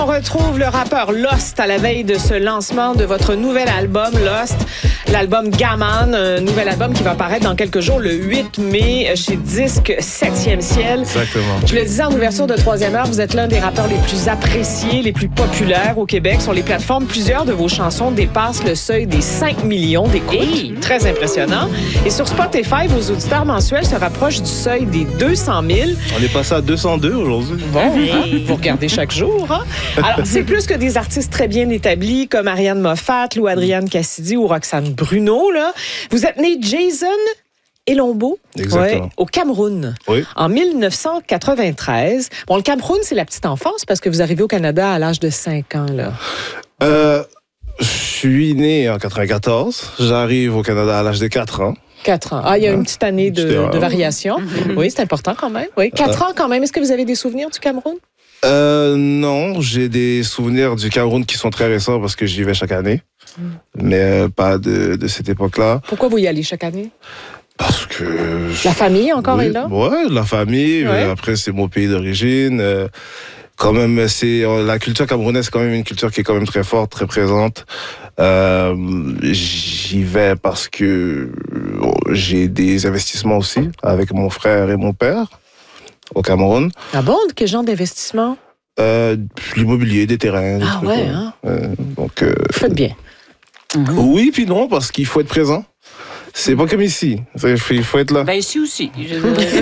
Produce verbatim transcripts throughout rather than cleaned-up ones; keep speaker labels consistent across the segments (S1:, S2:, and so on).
S1: On retrouve le rappeur Lost à la veille de ce lancement de votre nouvel album Lost, l'album Gaman, un nouvel album qui va paraître dans quelques jours, le huit mai, chez Disque septième Ciel.
S2: Exactement.
S1: Je le disais en ouverture de troisième heure, vous êtes l'un des rappeurs les plus appréciés, les plus populaires au Québec. Sur les plateformes, plusieurs de vos chansons dépassent le seuil des cinq millions d'écoutes. Hey. Très impressionnant. Et sur Spotify, vos auditeurs mensuels se rapprochent du seuil des deux cent mille.
S2: On est passé à deux cent deux aujourd'hui.
S1: Bon, hey. hein, vous regardez chaque jour, hein? Alors, c'est plus que des artistes très bien établis comme Ariane Moffat, Lou Adrienne Cassidy ou Roxane Bruno. Là. Vous êtes né Jason Elombo ouais, au Cameroun
S2: oui.
S1: en dix-neuf cent quatre-vingt-treize. Bon, le Cameroun, c'est la petite enfance parce que vous arrivez au Canada à l'âge de cinq ans. Là.
S2: Euh, je suis né en quatre-vingt-quatorze. J'arrive au Canada à l'âge de quatre ans.
S1: quatre ans. Ah, il y a une petite année de, de variation. Mm-hmm. Oui, c'est important quand même. Oui, quatre euh... ans quand même. Est-ce que vous avez des souvenirs du Cameroun?
S2: Euh, non, j'ai des souvenirs du Cameroun qui sont très récents parce que j'y vais chaque année, mm. mais euh, pas de, de cette époque-là.
S1: Pourquoi vous y allez chaque année?
S2: Parce que...
S1: La famille encore
S2: oui,
S1: est là?
S2: Oui, la famille. Ouais. Après, c'est mon pays d'origine. Euh, quand même, c'est la culture camerounaise, c'est quand même une culture qui est quand même très forte, très présente. Euh, j'y vais parce que j'ai des investissements aussi avec mon frère et mon père. Au Cameroun.
S1: Ah bon? Quel genre d'investissement?
S2: Euh, l'immobilier, des terrains. Des
S1: ah
S2: trucs,
S1: ouais, hein?
S2: Euh, donc, euh,
S1: Vous faites bien.
S2: Mm-hmm. Oui, puis non, parce qu'il faut être présent. C'est pas comme ici. Il faut être là.
S3: Ben ici aussi. Je...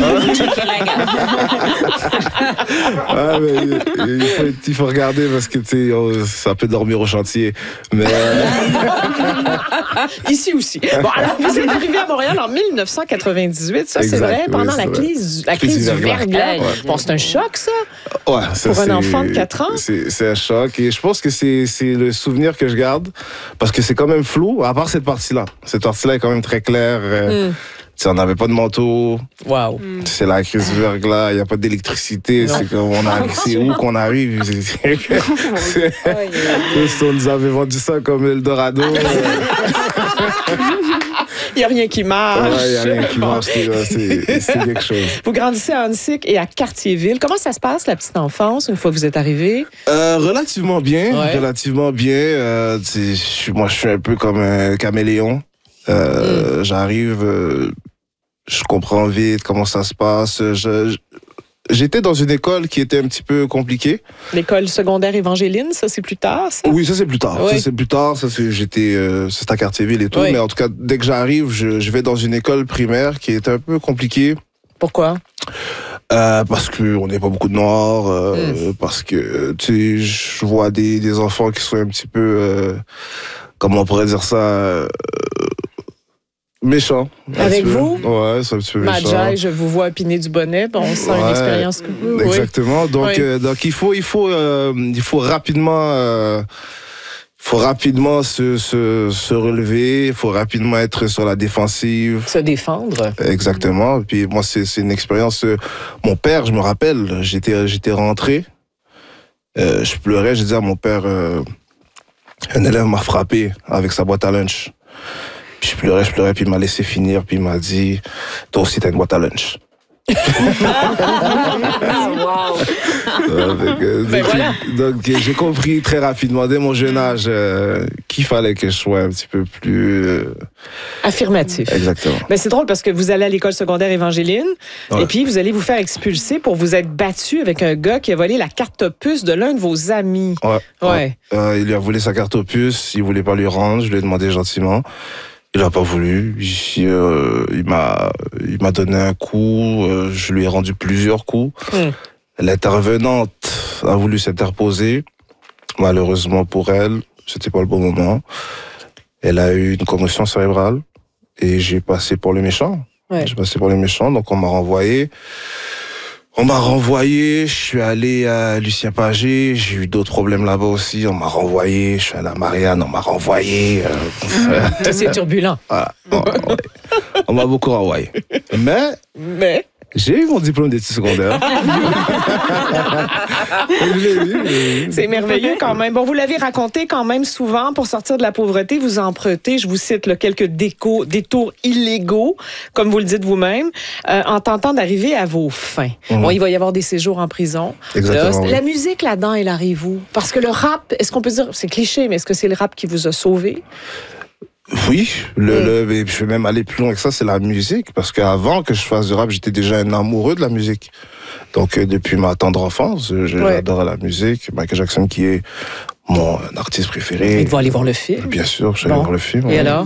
S2: ah, mais, il, faut être, il faut regarder parce que tu sais, ça peut dormir au chantier. Mais
S1: ici aussi. Bon, alors vous êtes arrivé à Montréal en dix-neuf cent quatre-vingt-dix-huit. Ça, exact, c'est vrai, pendant oui, la, crise, la crise, crise du verglas. Ouais. Bon, c'est un choc, ça.
S2: Ouais, ça,
S1: pour un enfant de quatre ans.
S2: C'est, c'est un choc. Et je pense que c'est, c'est le souvenir que je garde parce que c'est quand même flou, à part cette partie-là. Cette partie-là est quand même très claire. Mm. On n'avait pas de manteau.
S1: Wow.
S2: Mm. C'est la crise du verglas. Il n'y a pas d'électricité. Non. C'est, on a, c'est où qu'on arrive. C'est, c'est, c'est, on nous avait vendu ça comme Eldorado.
S1: Il n'y a rien qui marche.
S2: Ouais, il n'y a rien qui marche. C'est, c'est quelque chose.
S1: Vous grandissez à Huntsic et à Cartierville. Comment ça se passe, la petite enfance, une fois que vous êtes arrivé?
S2: Euh, relativement bien. Ouais. Relativement bien. Euh, moi, je suis un peu comme un caméléon. Euh, mm. J'arrive, euh, je comprends vite comment ça se passe. Je, je, j'étais dans une école qui était un petit peu compliquée.
S1: L'école secondaire Évangéline, ça c'est plus tard, ça?
S2: Oui, ça c'est plus tard.
S1: Oui.
S2: Ça c'est plus tard. Ça c'est, j'étais, euh, c'est à Cartierville et tout. Oui. Mais en tout cas, dès que j'arrive, je, je vais dans une école primaire qui est un peu compliquée.
S1: Pourquoi?
S2: Euh, parce que on n'est pas beaucoup de noirs, euh, mm. parce que tu sais, je vois des, des enfants qui sont un petit peu, euh, comment on pourrait dire ça. Euh, Méchant.
S1: Avec vous?
S2: Ouais, c'est un petit peu méchant.
S1: Madjai, je vous vois opiner du bonnet. Bon, on sent ouais, une expérience que vous.
S2: Exactement.
S1: Oui.
S2: Donc,
S1: oui.
S2: euh, donc il faut, il faut, euh, il faut rapidement, euh, faut rapidement se, se, se relever. Il faut rapidement être sur la défensive.
S1: Se défendre.
S2: Exactement. Et puis moi, c'est, c'est une expérience. Euh, mon père, je me rappelle, j'étais, j'étais rentré. Euh, je pleurais. Je disais à mon père, euh, un élève m'a frappé avec sa boîte à lunch. Puis je pleurais, je pleurais, puis il m'a laissé finir, puis il m'a dit « Toi aussi, t'as une boîte à lunch. »
S3: Wow.
S2: donc, euh,
S1: ben
S2: donc,
S1: voilà.
S2: donc j'ai compris très rapidement, dès mon jeune âge, euh, qu'il fallait que je sois un petit peu plus... Euh...
S1: affirmatif.
S2: Exactement.
S1: Ben c'est drôle parce que vous allez à l'école secondaire Évangéline, ouais. et puis vous allez vous faire expulser pour vous être battu avec un gars qui a volé la carte opus de l'un de vos amis.
S2: Ouais.
S1: ouais.
S2: ouais. Euh, il lui a volé sa carte opus, il voulait pas lui rendre, je lui ai demandé gentiment. Il a pas voulu. Il, euh, il m'a, il m'a donné un coup. Euh, je lui ai rendu plusieurs coups. Mm. L'intervenante a voulu s'interposer. Malheureusement pour elle, c'était pas le bon moment. Elle a eu une commotion cérébrale et j'ai passé pour le méchant. Ouais. J'ai passé pour le méchant, donc on m'a renvoyé. On m'a renvoyé, je suis allé à Lucien Pagé, j'ai eu d'autres problèmes là-bas aussi, on m'a renvoyé, je suis allé à Marianne, on m'a renvoyé.
S1: Euh... C'est turbulent.
S2: Voilà. On, on m'a beaucoup renvoyé. Mais,
S1: Mais,
S2: J'ai eu mon diplôme d'études secondaires.
S1: C'est merveilleux quand même. Bon, vous l'avez raconté quand même souvent, pour sortir de la pauvreté, vous empruntez, je vous cite, là, quelques déco, détours illégaux, comme vous le dites vous-même, euh, en tentant d'arriver à vos fins. Mmh. Bon, il va y avoir des séjours en prison.
S2: Exactement.
S1: Là,
S2: oui.
S1: La musique là-dedans, elle arrive où? Parce que le rap, est-ce qu'on peut dire, c'est cliché, mais est-ce que c'est le rap qui vous a sauvé?
S2: Oui, le,
S1: mmh.
S2: le, mais je vais même aller plus loin que ça, c'est la musique. Parce qu'avant que je fasse du rap, j'étais déjà un amoureux de la musique. Donc, euh, depuis ma tendre enfance, j'adore ouais. la musique. Michael Jackson, qui est mon artiste préféré.
S1: Et vous allez voir le film?
S2: Bien sûr, je suis allé
S1: bon.
S2: voir le film.
S1: Et
S2: ouais.
S1: alors?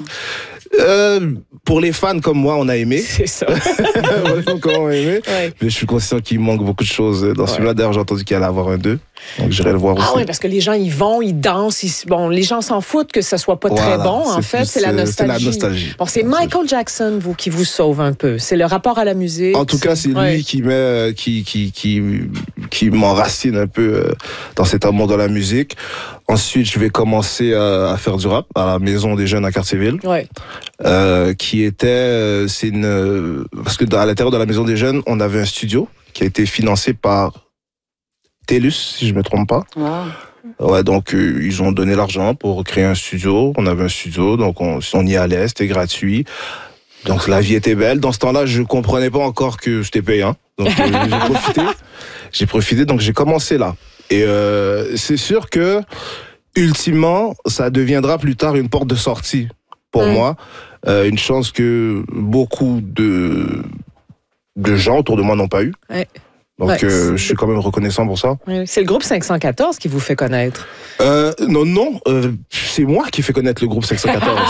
S2: Euh, pour les fans comme moi, on a aimé.
S1: C'est ça.
S2: Pour les fans comme moi, on a aimé. Ouais. Mais je suis conscient qu'il manque beaucoup de choses dans ouais. celui-là. D'ailleurs, j'ai entendu qu'il allait avoir un deux. Donc, j'irai le voir aussi.
S1: Ah oui, parce que les gens, ils vont, ils dansent. Ils... Bon, les gens s'en foutent que ce soit pas
S2: voilà,
S1: très bon. En fait, c'est la nostalgie.
S2: C'est la nostalgie.
S1: Bon, c'est Michael Jackson, vous, qui vous sauve un peu. C'est le rapport à la musique.
S2: En tout cas, c'est
S1: ouais.
S2: lui qui met, qui, qui, qui, qui m'enracine un peu dans cet amour de la musique. Ensuite, je vais commencer à, à faire du rap à la Maison des Jeunes à Cartierville.
S1: Ouais.
S2: Euh, qui était, c'est une, parce que à l'intérieur de la Maison des Jeunes, on avait un studio qui a été financé par TELUS, si je me trompe pas. Wow. Ouais, donc euh, ils ont donné l'argent pour créer un studio. On avait un studio, donc on, on y allait, c'était gratuit. Donc la vie était belle. Dans ce temps-là, je comprenais pas encore que c'était payant. Donc euh, j'ai profité. J'ai profité, donc j'ai commencé là. Et euh, c'est sûr que ultimement, ça deviendra plus tard une porte de sortie pour mmh. moi. Euh, une chance que beaucoup de de gens autour de moi n'ont pas eu. Ouais. Donc, ouais, euh, je suis quand même reconnaissant pour ça.
S1: C'est le groupe cinq cent quatorze qui vous fait connaître.
S2: Euh, non, non, euh, c'est moi qui fais connaître le groupe cinq cent quatorze.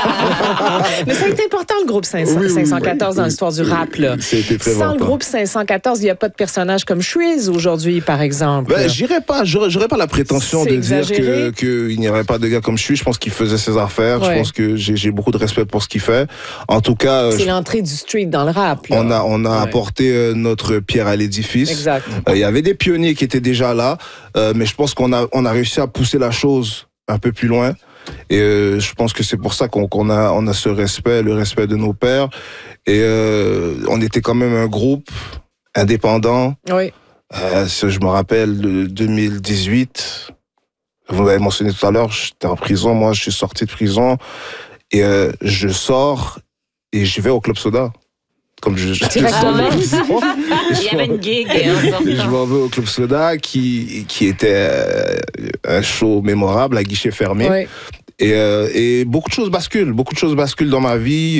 S1: Mais ça a été important, le groupe cinq cents, oui, oui, cinq cent quatorze oui, dans oui, l'histoire du rap. Là.
S2: C'était très
S1: Sans
S2: important.
S1: Le groupe cinq cent quatorze, il n'y a pas de personnage comme Shreeze aujourd'hui, par exemple.
S2: Ben, j'irais pas, j'aurais, j'aurais pas la prétention de exagéré. dire que qu'il n'y aurait pas de gars comme Shreeze. Je pense qu'il faisait ses affaires. Ouais. Je pense que j'ai, j'ai beaucoup de respect pour ce qu'il fait. En tout cas,
S1: c'est
S2: je...
S1: l'entrée du street dans le rap. Là.
S2: On a, on a ouais. apporté euh, notre pierre à l'édifice.
S1: Exact.
S2: Il y avait des pionniers qui étaient déjà là, euh, mais je pense qu'on a, on a réussi à pousser la chose un peu plus loin. Et euh, je pense que c'est pour ça qu'on, qu'on a, on a ce respect, le respect de nos pères. Et euh, on était quand même un groupe indépendant.
S1: Oui.
S2: Euh, je me rappelle de deux mille dix-huit. Vous m'avez mentionné tout à l'heure, j'étais en prison. Moi, je suis sorti de prison et euh, je sors et je vais au Club Soda. Comme je, je, je,
S3: il y avait une gig
S2: et je m'en vais au Club Soda qui, qui était un show mémorable à guichet fermé. Oui. Et, euh, et beaucoup de choses basculent, beaucoup de choses basculent dans ma vie.